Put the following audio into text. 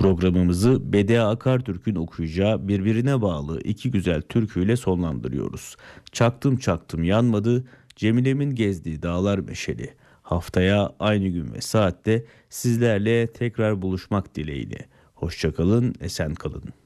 Programımızı Bediye Akartürk'ün okuyacağı birbirine bağlı iki güzel türküyle sonlandırıyoruz. Çaktım çaktım yanmadı, Cemile'min gezdiği dağlar meşeli. Haftaya aynı gün ve saatte sizlerle tekrar buluşmak dileğiyle. Hoşçakalın, esen kalın.